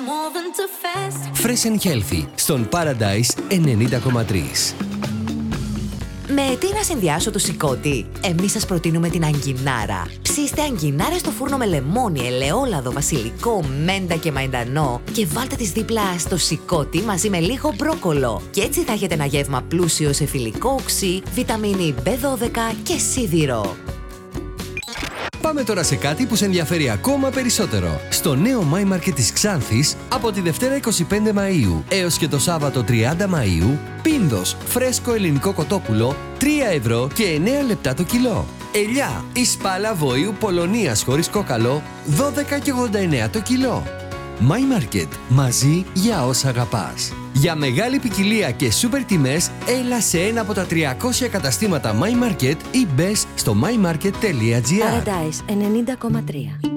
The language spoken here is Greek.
Fresh and Healthy στον Paradise 90,3. Με τι να συνδυάσω το σηκώτη? Εμείς σας προτείνουμε την αγκινάρα. Ψήστε αγκινάρες στο φούρνο με λεμόνι, ελαιόλαδο, βασιλικό, μέντα και μαϊντανό και βάλτε τις δίπλα στο σηκώτη μαζί με λίγο μπρόκολο. Και έτσι θα έχετε ένα γεύμα πλούσιο σε φυλικό οξύ, βιταμίνη B12 και σίδηρο. Πάμε τώρα σε κάτι που σε ενδιαφέρει ακόμα περισσότερο. Στο νέο My Market της Ξάνθης, από τη Δευτέρα 25 Μαΐου έως και το Σάββατο 30 Μαΐου, πίνδος φρέσκο ελληνικό κοτόπουλο 3 ευρώ και 9 λεπτά το κιλό. Ελιά ή σπάλα βόηου Πολωνίας χωρίς κόκαλο 12 και 89 το κιλό. My Market, μαζί για όσα αγαπάς. Για μεγάλη ποικιλία και σούπερ τιμές, έλα σε ένα από τα 300 καταστήματα My Market ή μπες στο mymarket.gr. Paradise 90,3.